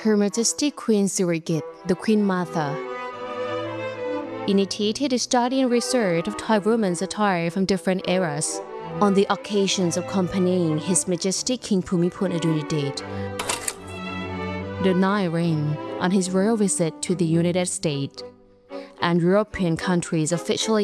Her Majesty Queen Surrogate, the Queen Mother, initiated the study and research of Thai women's attire from different eras on the occasions of accompanying His Majesty King Bhumibol Adulyadej, the Ninth Reign, on his royal visit to the United States and European countries officially